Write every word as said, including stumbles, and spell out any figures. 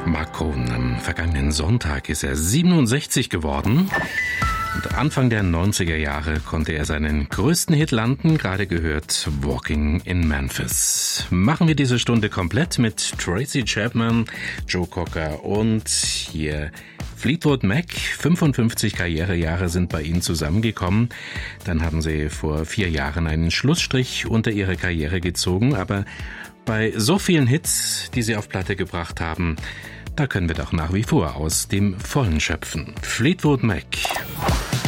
Mark Cohn, am vergangenen Sonntag ist er siebenundsechzig geworden. Und Anfang der neunziger Jahre konnte er seinen größten Hit landen, gerade gehört Walking in Memphis. Machen wir diese Stunde komplett mit Tracy Chapman, Joe Cocker und hier Fleetwood Mac. fünfundfünfzig Karrierejahre sind bei ihnen zusammengekommen. Dann haben sie vor vier Jahren einen Schlussstrich unter ihre Karriere gezogen, aber bei so vielen Hits, die sie auf Platte gebracht haben, da können wir doch nach wie vor aus dem Vollen schöpfen. Fleetwood Mac.